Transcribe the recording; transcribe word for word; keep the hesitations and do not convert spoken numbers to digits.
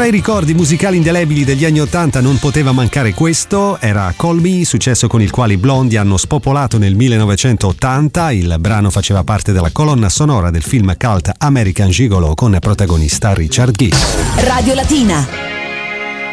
Tra i ricordi musicali indelebili degli anni ottanta non poteva mancare questo, era Call Me, successo con il quale i Blondie hanno spopolato nel millenovecentottanta. Il brano faceva parte della colonna sonora del film cult American Gigolo con protagonista Richard Gere. Radio Latina.